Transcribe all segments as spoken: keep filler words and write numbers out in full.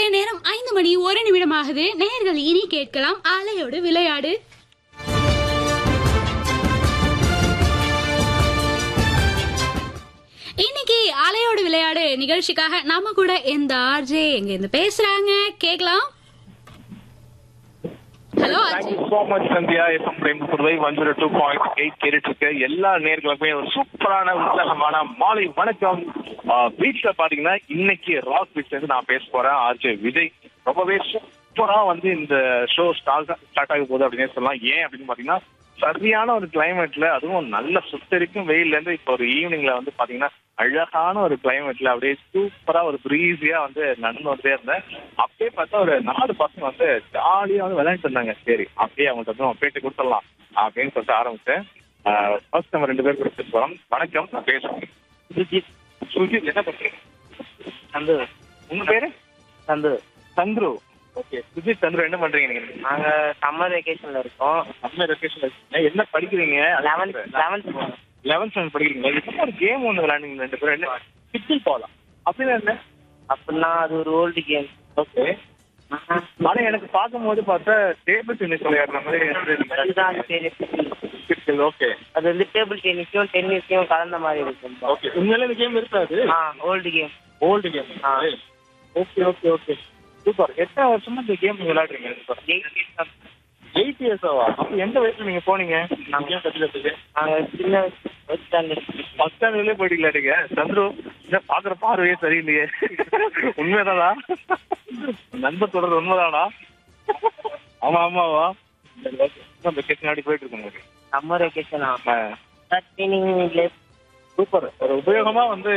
நேரம் ஐந்து மணி ஒரு நிமிடமாகுது. நேயர்கள் இனி கேட்கலாம் அலையோடு விளையாடு. இன்னைக்கு அலையோடு விளையாடு நிகழ்ச்சிக்காக நம்ம கூட எந்த ஆர்ஜே எங்க இருந்து பேசுறாங்க கேக்கலாம். ஹலோ, எல்லா நேர்களுக்குமே ஒரு சூப்பரான உற்சாகமான மாலை வணக்கம். பீச்ல பாத்தீங்கன்னா இன்னைக்கு ராக் பீச்ல இருந்து நான் பேச போறேன். ஆர்ஜே விஜய் ரொம்பவே சூப்பரா வந்து இந்த ஷோ ஸ்டார்ட் ஸ்டார்ட் ஆக போகுது அப்படின்னு சொல்லலாம். ஏன் அப்படின்னு பாத்தீங்கன்னா சரியான ஒரு கிளைமேட்ல, அதுவும் நல்ல சுத்தரிக்கும் வெயில்ல இருந்து இப்போ ஒரு ஈவினிங்ல வந்து பாத்தீங்கன்னா அழகான ஒரு கிளைமேட்ல அப்படியே சூப்பரா ஒரு பிரீஸியா வந்து நடந்து வந்துட்டே இருந்தேன். அப்படியே பார்த்தா ஒரு நாலு பசங்க வந்து ஜாலியா வந்து விளையாண்டு இருந்தாங்க. சரி, அப்படியே அவங்கள்ட்ட வந்து பேட்டி கொடுத்துடலாம் அப்படின்னு சொல்லிட்டு ஆரம்பிச்சேன். ஃபர்ஸ்ட் நம்ம ரெண்டு பேர் கொடுத்துட்டு போறோம். வணக்கம், நான் பேசுறேன். சுஜித். சுஜித், என்ன பண்றீங்க? சந்து. உங்க பேரு? சந்து. சந்துரு. ஓகே, சுஜித் சந்துரு, என்ன பண்றீங்க நீங்க? நாங்க சம்மர் வெக்கேஷன்ல இருக்கோம். சம்மர் வெக்கேஷன்ல இருக்கீங்க. என்ன படிக்கிறீங்க? லெவன்த் லெவன்த் லெவன்த் ஸ்டாண்டர்ட் படிக்கிறீங்க. இப்போ ஒரு கேம் ஒன்று விளையாடுங்க ரெண்டு பேரும். என்ன பிச்சில் போகலாம் அப்படின்னா என்ன? அப்படின்னா அது ஒரு ஓல்டு கேம். ஓகே. ஆனா எனக்கு பார்க்கும்போது பார்த்தா டேபிள் டென்னிஸ் விளையாடுற மாதிரி. அதுதான் சரி. ஓகே, அது வந்து டேபிள் டென்னிஸையும் டென்னிஸையும் கலந்த மாதிரி இருக்கும். ஓகே. உண்மையில இந்த கேம் இருக்காது. ஆ, old game. Old game. Okay okay okay, super. எத்தனை வருஷமா இந்த கேம் விளையாடுறீங்க? எயிட் இயர்ஸாவா? அப்போ எந்த வயசுல நீங்க போனீங்க நம்ம கேம் கத்துக்கிறதுக்கு? நாங்க சின்ன ஃபர்ஸ்ட் ஸ்டாண்டர்ட் ஃபர்ஸ்ட் ஸ்டாண்டர்ட்லயே போயிட்டு விளையாடுங்க. சந்துரு, என்ன பாக்குற பார்வையே சரியில்லையே. உண்மைதானா? நண்பர் தொடர்ந்து உண்மைதானா? ஆமா ஆமாவா? வெக்கேஷன் ஆடி போயிட்டு இருக்கோம் உங்களுக்கு. சம்மர் வெக்கேஷனா? சூப்பர். ஒரு உபயோகமா வந்து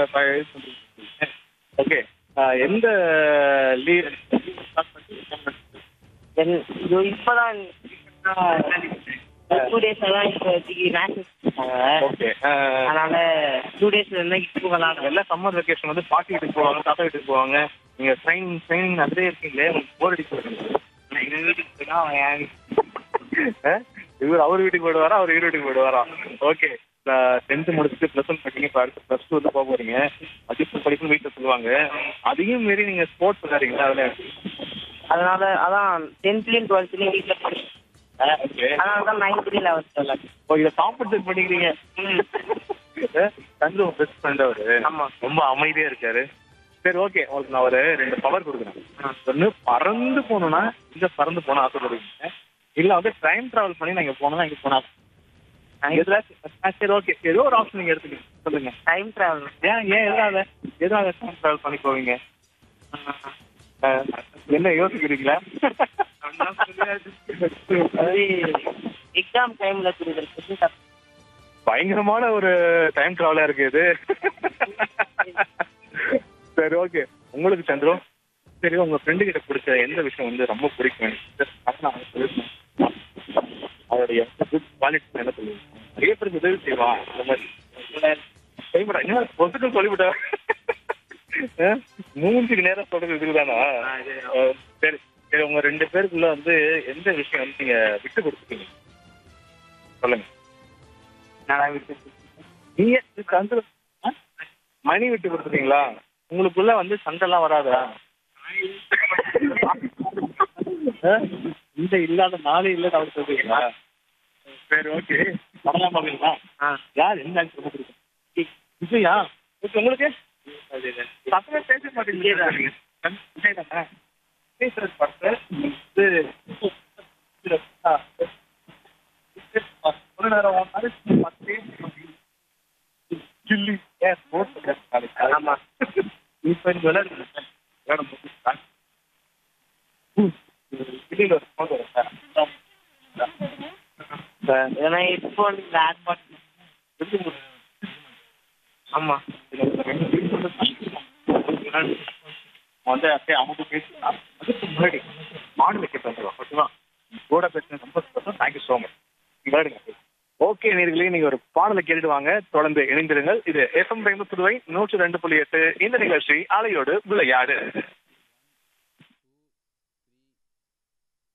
ஓகே. எந்த லீவ் இப்பதான் டூ டேஸ் தான் இப்போதைக்கு மேட்சஸ் ஓகே. அதனால டூ டேஸ்ல இருந்தா இப்போ விளாடுறோம். எல்லாம் சம்மர் வெக்கேஷன் வந்து பாட்டி வீட்டுக்கு போவாங்க, தாத்தா வீட்டுக்கு போவாங்க. நீங்க ட்ரெயின் ட்ரெயின் அதிலே இருக்கீங்களே, உங்களுக்கு போர் அடிச்சு எங்க வீட்டுக்கு போயினா அவன் இவர் அவர் வீட்டுக்கு போயிடுவாரா, அவர் இவர் வீட்டுக்கு போயிடுவாரா? ஓகே. டென்த்து முடிச்சுட்டு ப்ளஸ் ஒன் படிக்கிறீங்க, இப்போ அடுத்து ப்ளஸ் டூ வந்து போக போறீங்க. அதிகம் படிக்கணும் வீட்டில் சொல்லுவாங்க. அதையும் மீறி நீங்க ஸ்போர்ட்ஸ் விளையாடுறீங்களா? அதில் அதனால அதான் டென்த்லயும் டுவெல்த்லயும் வீட்டில் படிச்சேன். அதனால தான் நைன்த்லயும் லெவன்த் விளையாடு. ஓ, இதை காம்பன்சேட் பண்ணிக்கிறீங்க. தந்து உங்க பெஸ்ட் ஃப்ரெண்ட் அவரு. ஆமா, ரொம்ப அமைதியா இருக்காரு. சரி, ஓகே. உங்களுக்கு நான் ஒரு ரெண்டு பவர் கொடுக்குறேன். ஒன்று, பறந்து போகணும்னா இங்க பறந்து போன ஆசைப்படுவீங்க, இல்ல வந்து டைம் டிராவல் பண்ணி நான் இங்க போனா இங்க போனா. சரி, ஓகே. ஏதோ ஒரு ஆப்ஷன் நீங்க எடுத்துக்கீங்க, சொல்லுங்க. Time travel. ஏன் ஏன் எதாவது எதாவது டைம் டிராவல் பண்ணி போவீங்க? என்ன யோசிக்கிறீங்களா? எக்ஸாம் டைம்ல பயங்கரமான ஒரு டைம் டிராவலா இருக்கு இது. சரி, ஓகே. உங்களுக்கு சந்திரு, சரி, உங்க ஃப்ரெண்டு கிட்ட பிடிச்ச எந்த விஷயம் வந்து ரொம்ப பிடிக்கும்? அவருடைய குட் குவாலிட்டி என்ன சொல்லுவீங்க? நிறைய பேருக்கு உதவி செய்வா, அந்த மாதிரி செய்யப்படா. இன்னும் பொசுக்கு சொல்லிவிட்டா மூஞ்சுக்கு நேரம் சொல்றது இதுதானா? சரி சரி, உங்க ரெண்டு பேருக்குள்ள வந்து எந்த விஷயம் வந்து நீங்க விட்டு கொடுத்துருக்கீங்க சொல்லுங்க. நீங்க சந்திர மணி விட்டு கொடுத்துருக்கீங்களா? உங்களுக்குள்ள வந்து சண்டைலாம் வராதா? இந்த இல்லாத நாளே இல்ல தவிர சொல்றீங்களா? சரி, ஓகே. வரலாம் பாக்குறீங்களா? யார் என்ன ரொம்ப பிடிக்கும்? விஜயா? உங்களுக்கு பசங்க பேச மாட்டேங்க. விஜய் தானே பேசுறது பார்த்து ஒரு நேரம் இப்ப விளையாடுங்க. ஆமா, வந்து அப்படியே அவங்க பேசலாம். அதுக்கு முன்னாடி மாடு வைக்க தந்துடுவோம். ஓகேவா? கூட பேசுறது ரொம்ப சந்தோஷம். Thank you so much. விளையாடுங்க. ஓகே நேயர்களே, நீங்க ஒரு பாடலை கேட்டுட்டு வாங்க. தொடர்ந்து இணைந்திருங்கள். இது எஃப்எம் புதுவை நூற்று ரெண்டு புள்ளி எட்டு. இந்த நிகழ்ச்சி அலையோடு விளையாடு.